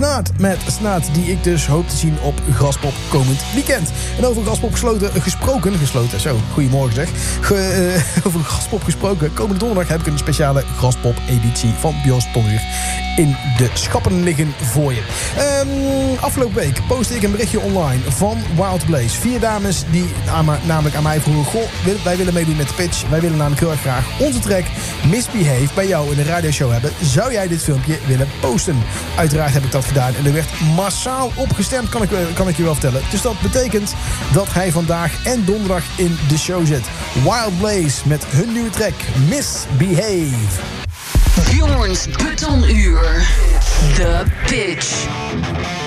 Snaat met Snaat, die ik dus hoop te zien op Graspop komend weekend. En over Graspop gesproken, zo, goedemorgen zeg. Over Graspop gesproken, komende donderdag heb ik een speciale Graspop-editie van Björns Tonuur in de schappen liggen voor je. Afgelopen week postte ik een berichtje online van Wild Blaze. 4 dames die namelijk aan mij vroegen: goh, wij willen meedoen met de pitch. Wij willen namelijk heel erg graag onze track Misbehave bij jou in de radioshow hebben. Zou jij dit filmpje willen posten? Uiteraard heb ik dat gedaan en er werd massaal opgestemd, kan ik je wel vertellen. Dus dat betekent dat hij vandaag en donderdag in de show zit. Wild Blaze met hun nieuwe track Misbehave. Björns Betonuur. The Pitch.